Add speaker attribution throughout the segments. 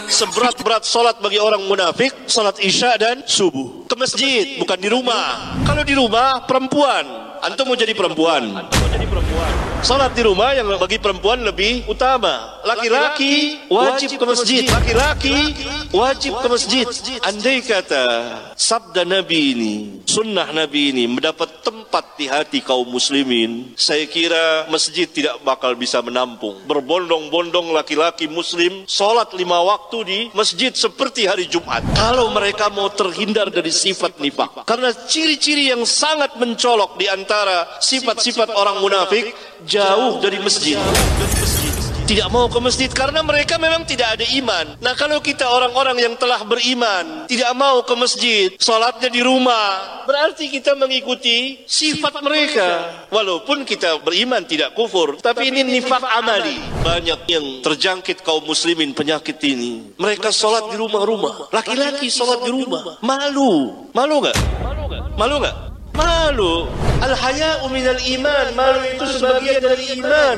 Speaker 1: Seberat-berat solat bagi orang munafik, solat isya dan subuh. Ke masjid, bukan di rumah. Kalau di rumah, perempuan. Antum mau jadi perempuan. Salat di rumah yang bagi perempuan lebih utama. Laki-laki wajib ke masjid. Laki-laki wajib ke masjid. Andai kata sabda Nabi ini, sunnah Nabi ini mendapat tempat di hati kaum muslimin, saya kira masjid tidak bakal bisa menampung. Berbondong-bondong laki-laki muslim salat 5 waktu di masjid seperti hari Jumat. Kalau mereka mau terhindar dari sifat nifak, karena ciri-ciri yang sangat mencolok di antara sifat-sifat orang munafik, jauh dari masjid. Tidak mau ke masjid karena mereka memang tidak ada iman. Nah, kalau kita orang-orang yang telah beriman tidak mau ke masjid, salatnya di rumah, berarti kita mengikuti sifat mereka. Walaupun kita beriman tidak kufur, tapi ini nifak amali. Banyak yang terjangkit kaum muslimin penyakit ini. Mereka salat di rumah-rumah. Laki-laki salat di rumah. Malu. Malu enggak? Malu enggak? Malu. Al-haya'u minal iman. Malu itu sebagian dari iman.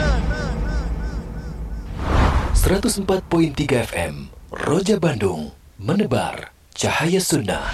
Speaker 2: 104.3 FM Roja Bandung, menebar cahaya sunnah.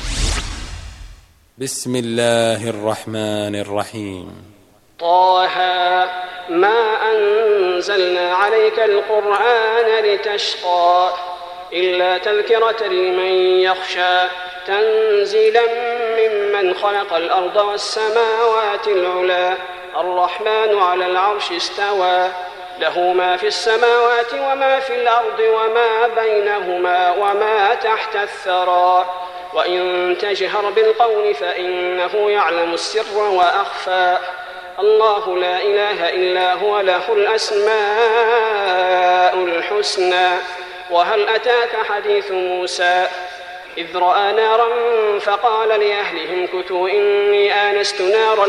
Speaker 3: Bismillahirrahmanirrahim.
Speaker 4: Taha ma anzalna 'alaika al-Qur'ana litashqa illa tadhkiratan liman yakhsha tanzilan mimman khalaqa al-arda was-samawati al-'ula ar-rahmanu 'ala al-'arshi istawa له ما في السماوات وما في الأرض وما بينهما وما تحت الثرى وإن تجهر بالقول فإنه يعلم السر وأخفى الله لا إله إلا هو له الأسماء الحسنى وهل أتاك حديث موسى إذ رأى نارا فقال لأهلهم كثوا إني آنست نارا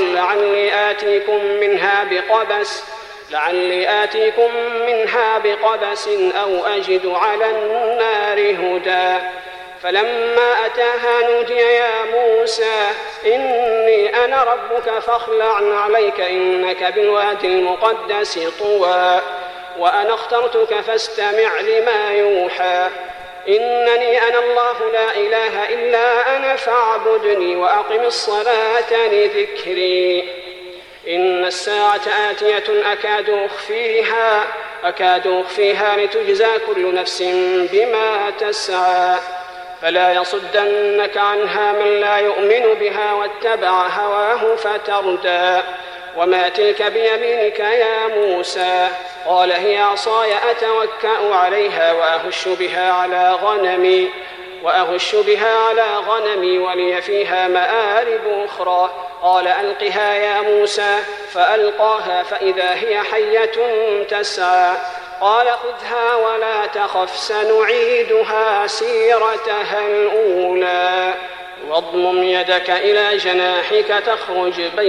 Speaker 4: لعلي آتيكم منها بقبس أو أجد على النار هدى فلما أتاها نودي يا موسى إني أنا ربك فاخلع عليك إنك بالوادي المقدس طوى وأنا اخترتك فاستمع لما يوحى إنني أنا الله لا إله إلا أنا فاعبدني وأقم الصلاة لذكري إن الساعة آتية أكاد أخفيها لتجزى كل نفس بما تسعى فلا يصدنك عنها من لا يؤمن بها واتبع هواه فتردى وما تلك بيمينك يا موسى قال هي عصاي أتوكأ عليها وأهش بها على غنمي ولي فيها مآرب أخرى قال ألقها يا موسى فألقاها فإذا هي حية تسعى قال خذها ولا تخف سنعيدها سيرتها الأولى واضمم يدك إلى جناحك تخرج